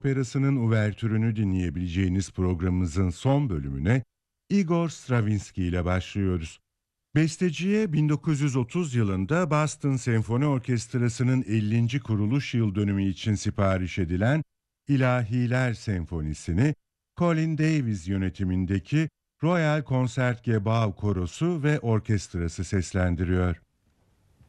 Operası'nın uvertürünü dinleyebileceğiniz programımızın son bölümüne Igor Stravinsky ile başlıyoruz. Besteciye 1930 yılında Boston Senfoni Orkestrası'nın 50. kuruluş yıl dönümü için sipariş edilen İlahiler Senfonisi'ni Colin Davis yönetimindeki Royal Concertgebouw Korosu ve Orkestrası seslendiriyor.